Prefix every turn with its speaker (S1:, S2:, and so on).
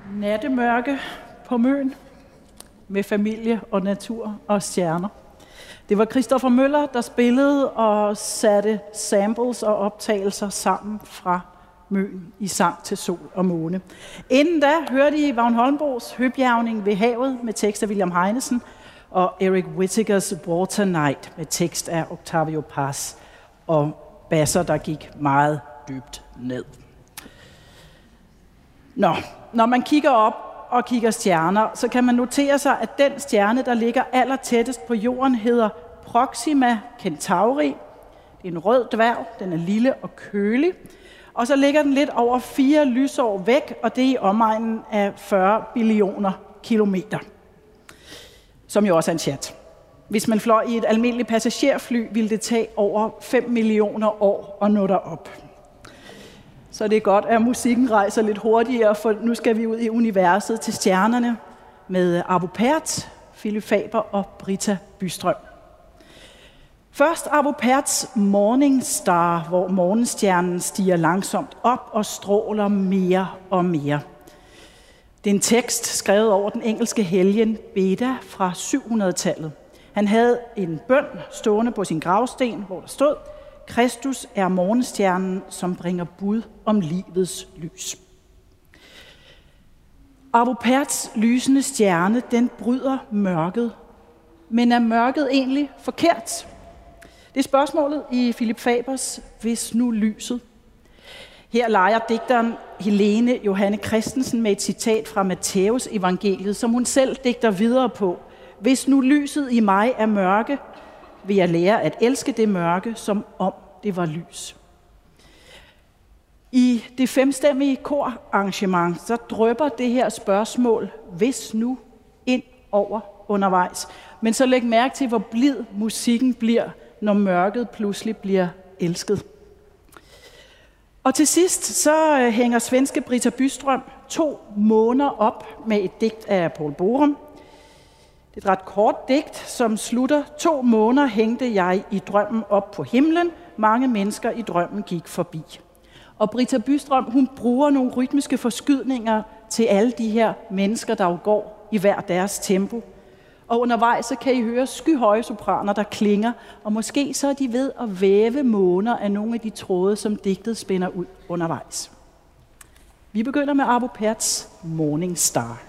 S1: Nattemørke på Møn med familie og natur og stjerner. Det var Christopher Møller, der spillede og satte samples og optagelser sammen fra Møn i sang til sol og måne. Inden da hørte I Vagn Holmbos Høbjergning ved havet med tekst af William Heinesen og Eric Whittakers Water Night med tekst af Octavio Paz og basser, der gik meget dybt ned. Når man kigger op og kigger stjerner, så kan man notere sig, at den stjerne, der ligger allertættest på jorden, hedder Proxima Centauri. Det er en rød dværg, den er lille og kølig. Og så ligger den lidt over 4 lysår væk, og det er i omegnen af 40 billioner kilometer. Som jo også er en chat. Hvis man fløj i et almindeligt passagerfly, ville det tage over 5 millioner år at nå derop. Så det er godt, at musikken rejser lidt hurtigere, for nu skal vi ud i universet til stjernerne med Arvo Pärt, Philip Faber og Britta Bystrøm. Først Arvo Pärts Morning Star, hvor morgenstjernen stiger langsomt op og stråler mere og mere. Det er en tekst skrevet over den engelske helgen Beda fra 700-tallet. Han havde en bøn stående på sin gravsten, hvor der stod: Kristus er morgenstjernen, som bringer bud om livets lys. Arvo Pärts lysende stjerne, den bryder mørket. Men er mørket egentlig forkert? Det er spørgsmålet i Philip Fabers Hvis nu lyset. Her leger digteren Helene Johanne Christensen med et citat fra Matthæus evangeliet, som hun selv digter videre på. Hvis nu lyset i mig er mørke, vil jeg lære at elske det mørke, som om det var lys. I det 5-stemmige korarrangement, så drypper det her spørgsmål, hvis nu, ind over undervejs. Men så læg mærke til, hvor blid musikken bliver, når mørket pludselig bliver elsket. Og til sidst, så hænger svenske Britta Bystrøm 2 måner op med et digt af Poul Borum. Det er et ret kort digt, som slutter: 2 måneder hængte jeg i drømmen op på himlen. Mange mennesker i drømmen gik forbi. Og Britta Bystrøm, hun bruger nogle rytmiske forskydninger til alle de her mennesker, der jo går i hver deres tempo. Og undervejs så kan I høre skyhøje sopraner, der klinger, og måske så er de ved at væve måner af nogle af de tråde, som digtet spænder ud undervejs. Vi begynder med Arvo Pärts Morning Star.